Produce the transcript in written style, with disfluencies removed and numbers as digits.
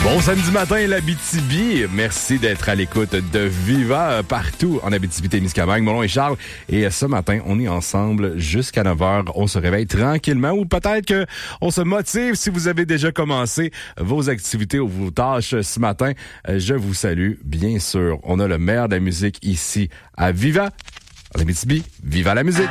Bon samedi matin, l'Abitibi. Merci d'être à l'écoute de Viva partout en Abitibi-Témiscamingue. Mon nom est Charles et ce matin, on est ensemble jusqu'à 9h. On se réveille tranquillement ou peut-être qu'on se motive si vous avez déjà commencé vos activités ou vos tâches ce matin. Je vous salue, bien sûr. On a le meilleur de la musique ici à Viva. En Abitibi, viva la musique!